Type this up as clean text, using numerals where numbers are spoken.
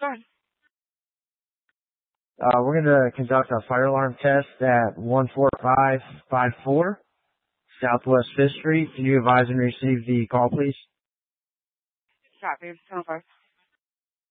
Go ahead. We're going to conduct a fire alarm test at 14554 Southwest 5th Street. Can you advise and receive the call, please? Copy. 10-5.